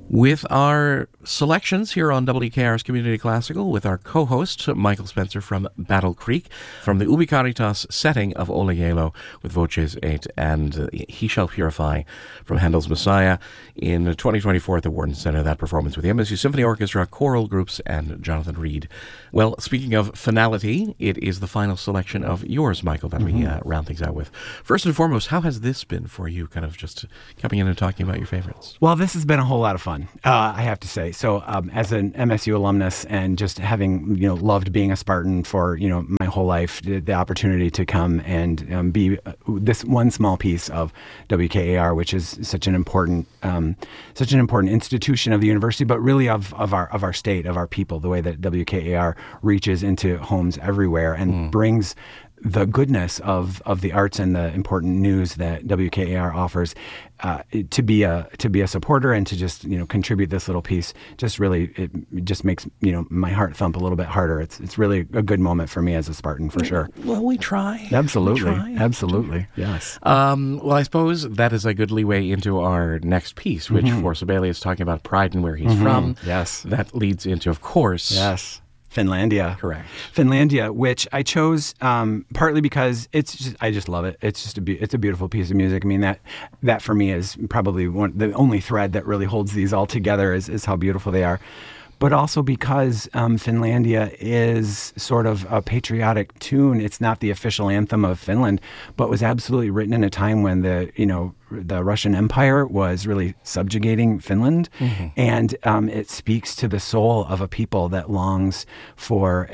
With our selections here on WKR's Community Classical, with our co-host, Michael Spencer from Battle Creek, from the Ubi Caritas setting of Ole Yelo with Voces 8 and He Shall Purify from Handel's Messiah in 2024 at the Warden Center. That performance with the MSU Symphony Orchestra, choral groups, and Jonathan Reed. Well, speaking of finality, it is the final selection of yours, Michael, that we round things out with. First and foremost, how has this been for you, kind of just coming in and talking about your favorites? Well, this has been a whole lot of fun. I have to say. So, as an MSU alumnus and just having, loved being a Spartan for, my whole life, the opportunity to come and be this one small piece of WKAR, which is such an important institution of the university, but really of our state, of our people, the way that WKAR reaches into homes everywhere and brings the goodness of the arts and the important news that WKAR offers, to be a supporter and to just contribute this little piece. It just makes my heart thump a little bit harder. It's really a good moment for me as a Spartan, for sure. Well, we try. Absolutely, We try. absolutely, yes. Well, I suppose that is a good leeway into our next piece, which for Sibelius is talking about pride and where he's from. Yes, that leads into, of course, yes. Finlandia. Correct. Finlandia, which I chose partly because I just love it. It's a beautiful piece of music. I mean, that for me is probably the only thread that really holds these all together is how beautiful they are. But also because Finlandia is sort of a patriotic tune. It's not the official anthem of Finland, but was absolutely written in a time when the Russian Empire was really subjugating Finland, and it speaks to the soul of a people that longs for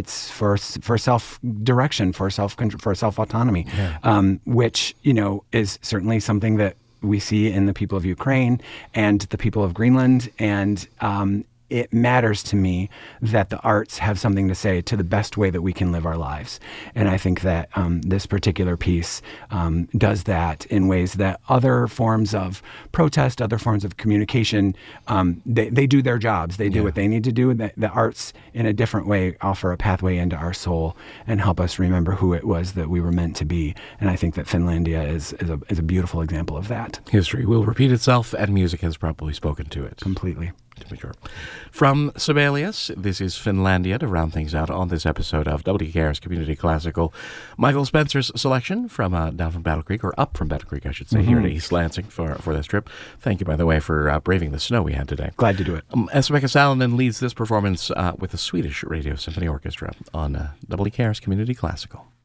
self-direction, for self-autonomy, which is certainly something that we see in the people of Ukraine and the people of Greenland, and it matters to me that the arts have something to say to the best way that we can live our lives. And I think that this particular piece does that in ways that other forms of protest, other forms of communication, they do their jobs. They do what they need to do. The arts, in a different way, offer a pathway into our soul and help us remember who it was that we were meant to be. And I think that Finlandia is a beautiful example of that. History will repeat itself, and music has probably spoken to it. Completely. To be sure. From Sibelius, this is Finlandia to round things out on this episode of WKR's Community Classical. Michael Spencer's selection from down from Battle Creek, or up from Battle Creek, I should say, here at East Lansing for this trip. Thank you, by the way, for braving the snow we had today. Glad to do it. Esa-Pekka Salonen leads this performance with the Swedish Radio Symphony Orchestra on WKR's Community Classical.